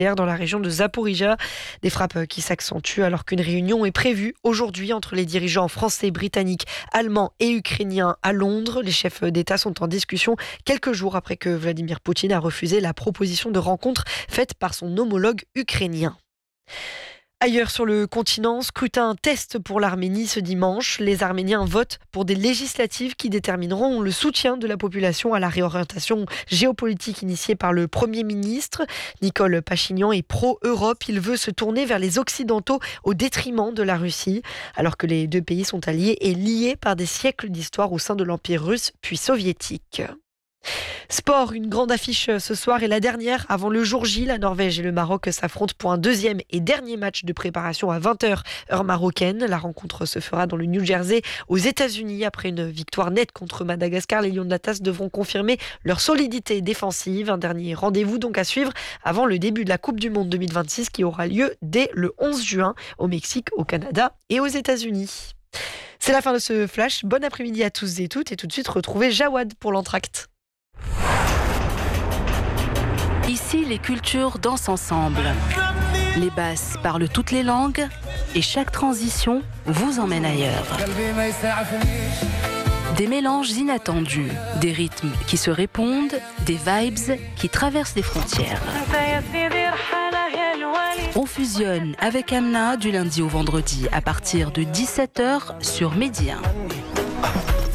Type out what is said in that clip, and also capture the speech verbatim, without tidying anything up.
dans la région de Zaporizhzhia. Des frappes qui s'accentuent alors qu'une réunion est prévue aujourd'hui entre les dirigeants français, britanniques, allemands et ukrainiens à Londres. Les chefs d'État sont en discussion quelques jours après que Vladimir Poutine a refusé la proposition de rencontre faite par son homologue ukrainien. Ailleurs sur le continent, scrutin test pour l'Arménie ce dimanche. Les Arméniens votent pour des législatives qui détermineront le soutien de la population à la réorientation géopolitique initiée par le Premier ministre. Nicole Pachinian est pro-Europe. Il veut se tourner vers les Occidentaux au détriment de la Russie, alors que les deux pays sont alliés et liés par des siècles d'histoire au sein de l'Empire russe puis soviétique. Sport, une grande affiche ce soir et la dernière avant le jour J. La Norvège et le Maroc s'affrontent pour un deuxième et dernier match de préparation à vingt heures heure marocaine. La rencontre se fera dans le New Jersey aux États-Unis. Après une victoire nette contre Madagascar, les Lions de l'Atlas devront confirmer leur solidité défensive. Un dernier rendez-vous donc à suivre avant le début de la Coupe du Monde deux mille vingt-six qui aura lieu dès le onze juin au Mexique, au Canada et aux États-Unis. C'est la fin de ce flash. Bon après-midi à tous et toutes et tout de suite retrouvez Jawad pour l'entracte. Ici, les cultures dansent ensemble. Les basses parlent toutes les langues et chaque transition vous emmène ailleurs. Des mélanges inattendus, des rythmes qui se répondent, des vibes qui traversent les frontières. On fusionne avec Amna du lundi au vendredi à partir de dix-sept heures sur Média.